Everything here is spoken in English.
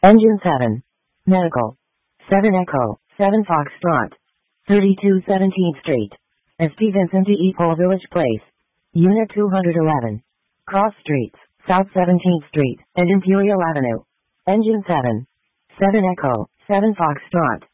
Engine 7. Medical. 7 Echo, 7 Foxtrot. 32 17th Street. St. Vincent de Paul Village Place. Unit 211. Cross Streets, South 17th Street, and Imperial Avenue. Engine 7. 7 Echo, 7 Foxtrot.